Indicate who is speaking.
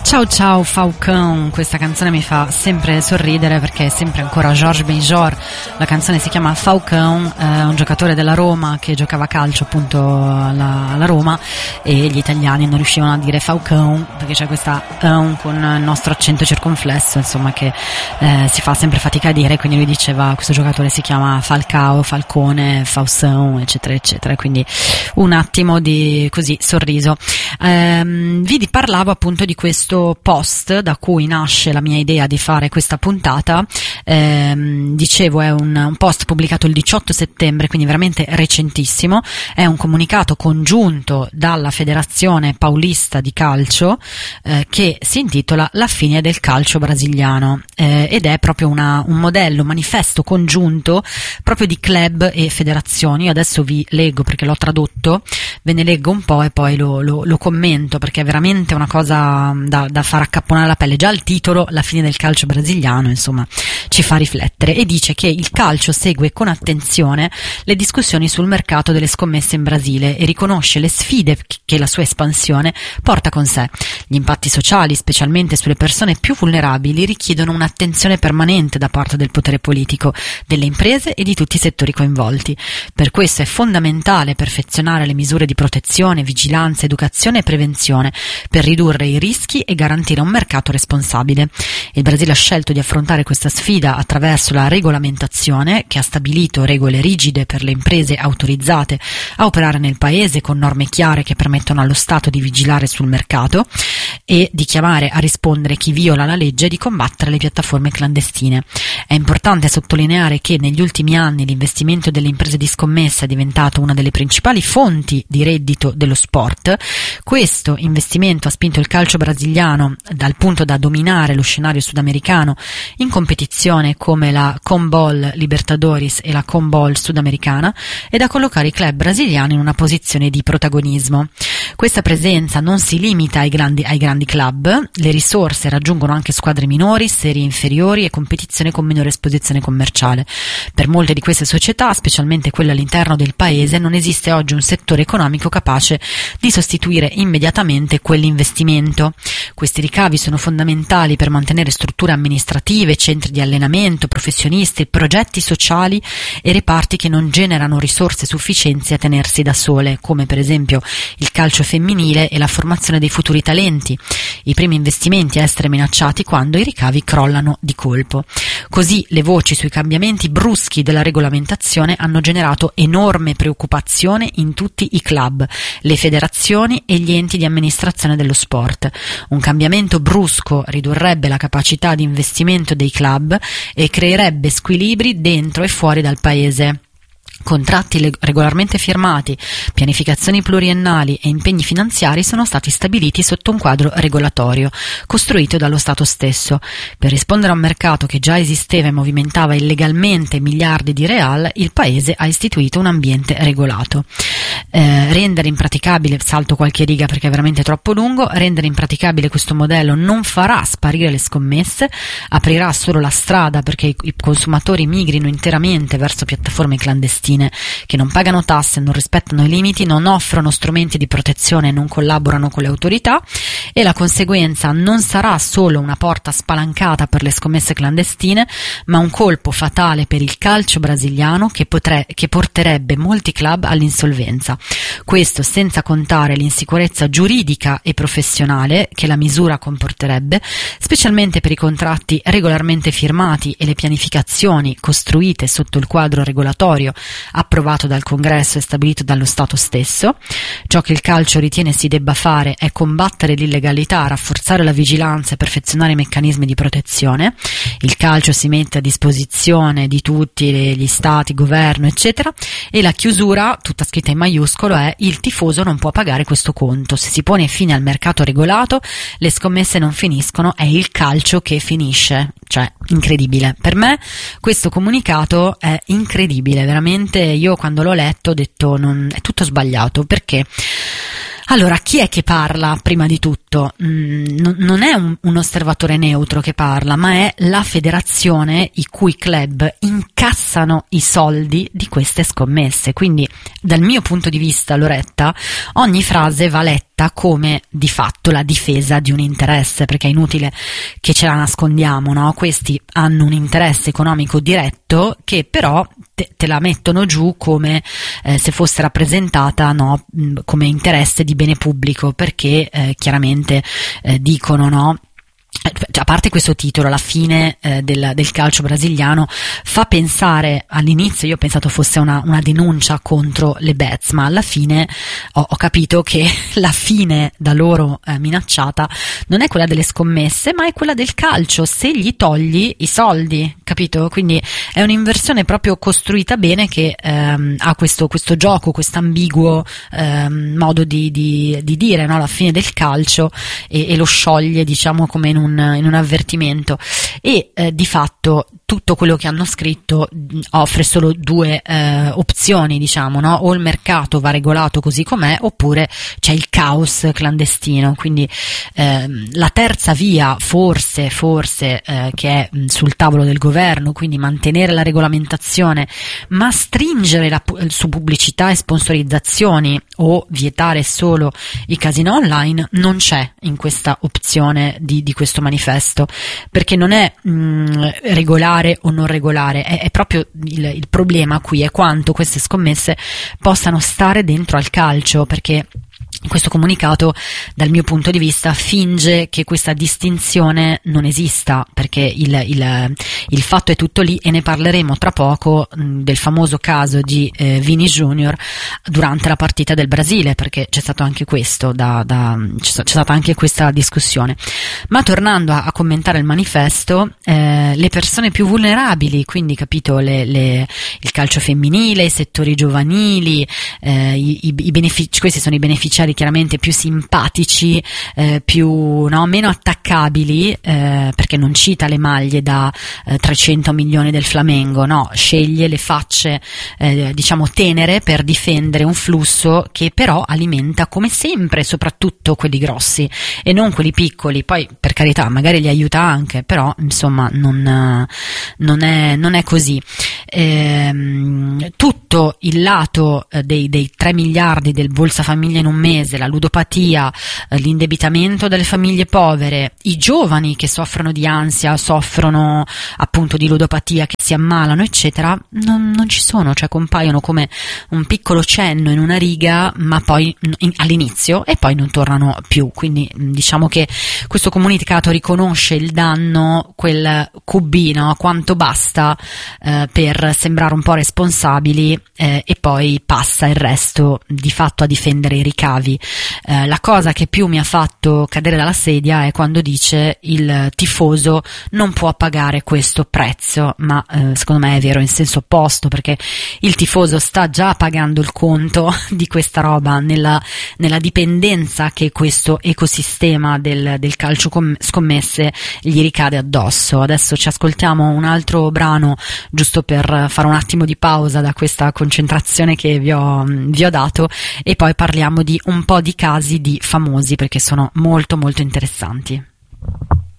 Speaker 1: Ciao ciao Falcão, questa canzone mi fa sempre sorridere perché è sempre ancora Jorge Benjor. La canzone si chiama Falcão, un giocatore della Roma che giocava a calcio appunto alla Roma, e gli italiani non riuscivano a dire Falcão perché c'è questa con il nostro accento circonflesso, insomma, che si fa sempre fatica a dire, quindi lui diceva questo giocatore si chiama Falcao, Falcone, Faustão, eccetera eccetera, quindi un attimo di così sorriso. Vi parlavo appunto di questo post da cui nasce la mia idea di fare questa puntata. Dicevo, è un post pubblicato il 18 settembre, quindi veramente recentissimo. È un comunicato congiunto dalla Federazione Paulista di Calcio che si intitola La fine del calcio brasiliano, ed è proprio un modello, manifesto congiunto proprio di club e federazioni. Io adesso vi leggo perché l'ho tradotto, ve ne leggo un po' e poi lo commento, perché è veramente una cosa da far accapponare la pelle. Già il titolo, La fine del calcio brasiliano, insomma, ci fa riflettere, e dice che il calcio segue con attenzione le discussioni sul mercato delle scommesse in Brasile e riconosce le sfide che la sua espansione porta con sé. Gli impatti sociali, specialmente sulle persone più vulnerabili, richiedono un'attenzione permanente da parte del potere politico, delle imprese e di tutti i settori coinvolti. Per questo è fondamentale perfezionare le misure di protezione, vigilanza, educazione e prevenzione per ridurre i rischi e garantire un mercato responsabile. Il Brasile ha scelto di affrontare questa sfida attraverso la regolamentazione, che ha stabilito regole rigide per le imprese autorizzate a operare nel paese, con norme chiare che permettono allo Stato di vigilare sul mercato e di chiamare a rispondere chi viola la legge e di combattere le piattaforme clandestine. È importante sottolineare che negli ultimi anni l'investimento delle imprese di scommessa è diventato una delle principali fonti di reddito dello sport. Questo investimento ha spinto il calcio brasiliano dal punto da dominare lo scenario sudamericano in competizione come la Conmebol Libertadores e la Conmebol Sudamericana, e da collocare i club brasiliani in una posizione di protagonismo. Questa presenza non si limita ai grandi club, le risorse raggiungono anche squadre minori, serie inferiori e competizioni con minore esposizione commerciale. Per molte di queste società, specialmente quelle all'interno del paese, non esiste oggi un settore economico capace di sostituire immediatamente quell'investimento. Questi ricavi sono fondamentali per mantenere strutture amministrative, centri di allenamento, professionisti, progetti sociali e reparti che non generano risorse sufficienti a tenersi da sole, come per esempio il calcio femminile e la formazione dei futuri talenti, i primi investimenti a essere minacciati quando i ricavi crollano di colpo. Così le voci sui cambiamenti bruschi della regolamentazione hanno generato enorme preoccupazione in tutti i club, le federazioni e gli enti di amministrazione dello sport. Un cambiamento brusco ridurrebbe la capacità di investimento dei club e creerebbe squilibri dentro e fuori dal paese. Contratti regolarmente firmati, pianificazioni pluriennali e impegni finanziari sono stati stabiliti sotto un quadro regolatorio costruito dallo Stato stesso. Per rispondere a un mercato che già esisteva e movimentava illegalmente miliardi di real, il paese ha istituito un ambiente regolato. Rendere impraticabile, salto qualche riga perché è veramente troppo lungo, rendere impraticabile questo modello non farà sparire le scommesse, aprirà solo la strada perché i consumatori migrino interamente verso piattaforme clandestine che non pagano tasse, non rispettano i limiti, non offrono strumenti di protezione e non collaborano con le autorità, e la conseguenza non sarà solo una porta spalancata per le scommesse clandestine, ma un colpo fatale per il calcio brasiliano che porterebbe molti club all'insolvenza. Questo senza contare l'insicurezza giuridica e professionale che la misura comporterebbe, specialmente per i contratti regolarmente firmati e le pianificazioni costruite sotto il quadro regolatorio approvato dal Congresso e stabilito dallo Stato stesso. Ciò che il calcio ritiene si debba fare è combattere l'illegalità, rafforzare la vigilanza e perfezionare i meccanismi di protezione. Il calcio si mette a disposizione di tutti gli stati, governo, eccetera, e la chiusura, tutta scritta in maiuscolo, è: il tifoso non può pagare questo conto. Se si pone fine al mercato regolato, le scommesse non finiscono, è il calcio che finisce. Cioè, incredibile. Per me questo comunicato è incredibile, veramente. Io quando l'ho letto ho detto è tutto sbagliato. Perché? Allora, chi è che parla prima di tutto? soprattutto non è un osservatore neutro che parla, ma è la federazione i cui club incassano i soldi di queste scommesse. Quindi dal mio punto di vista, Loretta, ogni frase va letta come di fatto la difesa di un interesse, perché è inutile che ce la nascondiamo, no? Questi hanno un interesse economico diretto che però te la mettono giù come se fosse rappresentata, no, come interesse di bene pubblico, perché chiaramente dicono, no, a parte questo titolo, la fine del calcio brasiliano fa pensare, all'inizio io ho pensato fosse una denuncia contro le bets, ma alla fine ho capito che la fine da loro minacciata non è quella delle scommesse, ma è quella del calcio, se gli togli i soldi, capito? Quindi è un'inversione proprio costruita bene, che ha questo gioco, questo ambiguo modo di dire, no, la fine del calcio, e lo scioglie, diciamo, come in un avvertimento, e di fatto tutto quello che hanno scritto offre solo due opzioni, diciamo, no? O il mercato va regolato così com'è, oppure c'è il caos clandestino. Quindi la terza via, forse che è sul tavolo del governo, quindi mantenere la regolamentazione ma stringere su pubblicità e sponsorizzazioni, o vietare solo i casino online, non c'è in questa opzione di questo manifesto, perché non è regolare o non regolare, è proprio il problema qui è quanto queste scommesse possano stare dentro al calcio, perché questo comunicato, dal mio punto di vista, finge che questa distinzione non esista, perché il fatto è tutto lì, e ne parleremo tra poco del famoso caso di Vini Junior durante la partita del Brasile, perché c'è stato anche questo, c'è stata anche questa discussione. Ma tornando a commentare il manifesto, le persone più vulnerabili, quindi capito, il calcio femminile, i settori giovanili, questi sono i beneficiari chiaramente più simpatici, meno attaccabili, perché non cita le maglie da 300 milioni del Flamengo, no, sceglie le facce diciamo tenere per difendere un flusso che però alimenta come sempre soprattutto quelli grossi e non quelli piccoli. Poi, per carità, magari li aiuta anche, però insomma non è così. Tutto il lato dei 3 miliardi del Bolsa Famiglia in un mese, la ludopatia, l'indebitamento delle famiglie povere, i giovani che soffrono di ansia, soffrono appunto di ludopatia, che si ammalano eccetera, non ci sono, cioè compaiono come un piccolo cenno in una riga, ma poi all'inizio, e poi non tornano più. Quindi diciamo che questo comunicato riconosce il danno, quel QB, no? Quanto basta per sembrare un po' responsabili, e poi passa il resto di fatto a difendere i ricavi. La cosa che più mi ha fatto cadere dalla sedia è quando dice il tifoso non può pagare questo prezzo, ma secondo me è vero in senso opposto, perché il tifoso sta già pagando il conto di questa roba nella dipendenza che questo ecosistema del calcio scommesse gli ricade addosso. Adesso ci ascoltiamo un altro brano, giusto per fare un attimo di pausa da questa concentrazione che vi ho dato, e poi parliamo di un po' di casi di famosi, perché sono molto molto interessanti.